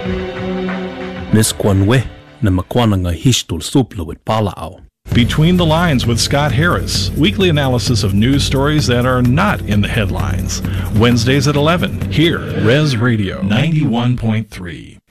Miss Kwanwe na makwana nga hishtul suplo with palao. Between the Lines with Scott Harris, weekly analysis of news stories that are not in the headlines. Wednesdays at 11, here, Res Radio 91.3.